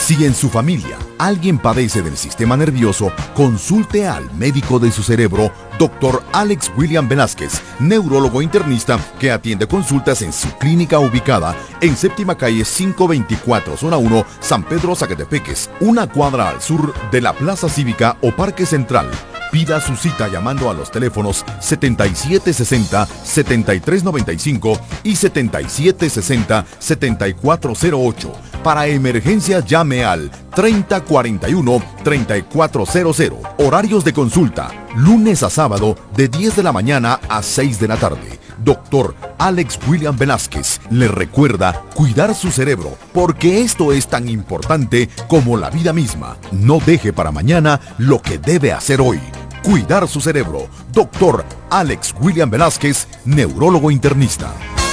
Si en su familia alguien padece del sistema nervioso, consulte al médico de su cerebro, Dr. Alex William Velázquez, neurólogo internista que atiende consultas en su clínica ubicada en Séptima Calle 524, Zona 1, San Pedro, Zacatepeques, una cuadra al sur de la Plaza Cívica o Parque Central. Pida su cita llamando a los teléfonos 7760-7395 y 7760-7408. Para emergencia llame al 3041-3400. Horarios de consulta, lunes a sábado de 10 de la mañana a 6 de la tarde. Dr. Alex William Velázquez le recuerda cuidar su cerebro, porque esto es tan importante como la vida misma. No deje para mañana lo que debe hacer hoy. Cuidar su cerebro. Dr. Alex William Velázquez, neurólogo internista.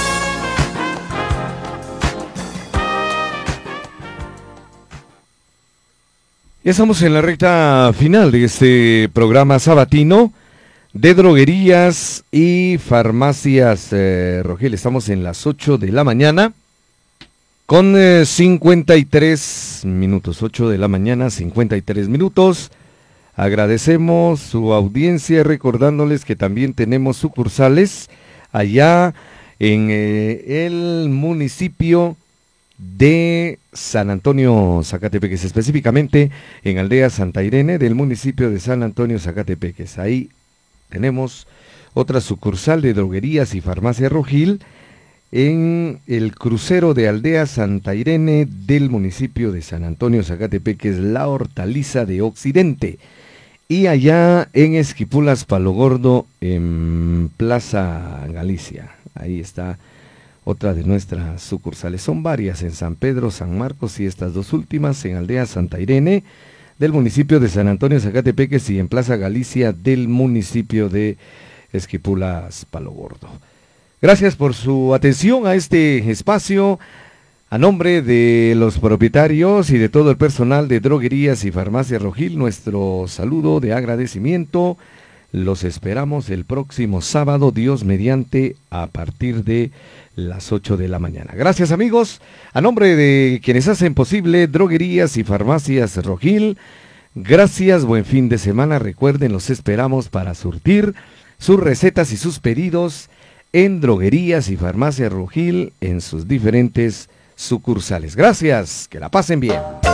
Ya estamos en la recta final de este programa sabatino de droguerías y farmacias Rogel. Estamos en las 8 de la mañana con 53 minutos. 8 de la mañana, 53 minutos. Agradecemos su audiencia, recordándoles que también tenemos sucursales allá en el municipio de San Antonio, Zacatepeques, específicamente en Aldea Santa Irene del municipio de San Antonio, Zacatepeques. Ahí tenemos otra sucursal de droguerías y farmacia Rogil en el crucero de Aldea Santa Irene del municipio de San Antonio, Zacatepeques, La Hortaliza de Occidente. Y allá en Esquipulas, Palo Gordo, en Plaza Galicia. Ahí está otra de nuestras sucursales. Son varias en San Pedro, San Marcos y estas dos últimas en Aldea Santa Irene del municipio de San Antonio, Zacatepeques, y en Plaza Galicia del municipio de Esquipulas, Palo Gordo. Gracias por su atención a este espacio. A nombre de los propietarios y de todo el personal de droguerías y farmacia Rogil, nuestro saludo de agradecimiento. Los esperamos el próximo sábado, Dios mediante, a partir de las 8 de la mañana. Gracias, amigos. A nombre de quienes hacen posible droguerías y farmacias Rogil, gracias, buen fin de semana. Recuerden, los esperamos para surtir sus recetas y sus pedidos en droguerías y farmacias Rogil en sus diferentes sucursales. Gracias, que la pasen bien.